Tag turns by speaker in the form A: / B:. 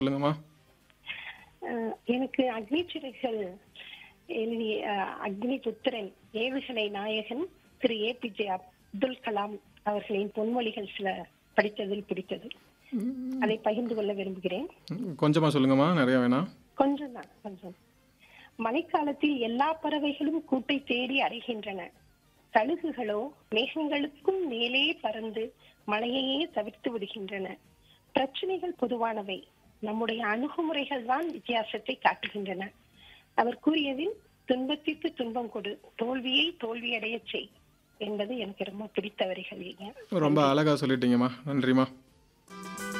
A: சொல்லுங்கம்மா.
B: எனக்கு அக்னி சிறகுகள் எழுதிய அக்னி புத்திரன் ஏவுகணை நாயகன் திரு ஏபிஜே அப்துல் கலாம் அவர்களின் பொன்மொழிகள் சில படித்ததில் பிடித்தது. அதை பகிர்ந்து கொள்ள விரும்புகிறேன்.
A: கொஞ்சமா சொல்லுங்கம்மா, நிறைய வேணாம்.
B: கொஞ்சம் தான், கொஞ்சம். மழைக்காலத்தில் எல்லா பறவைகளும் கூட்டை தேடி அடைகின்றன. கழுகுகளோ மேகங்களுக்கும் மேலே பறந்து மழையையே தவிர்த்து விடுகின்றன. பிரச்சனைகள் பொதுவானவை, நம்முடைய அணுகுமுறைகள் தான் வித்தியாசத்தை காட்டுகின்றன. அவர் கூறியதில் துன்பத்திற்கு துன்பம் கொடு, தோல்வியை தோல்வியடைய செய் என்பது எனக்கு ரொம்ப பிடித்த வரிகள்.
A: ரொம்ப அழகா சொல்லிட்டீங்கம்மா. நன்றிம்மா.